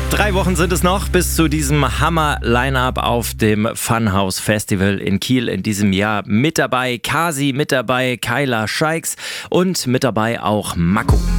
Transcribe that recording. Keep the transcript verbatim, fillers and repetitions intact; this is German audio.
Drei Wochen sind es noch bis zu diesem Hammer-Line-Up auf dem Funhouse Festival in Kiel in diesem Jahr. Mit dabei Kasi, mit dabei Kyla Scheiks und mit dabei auch Mako.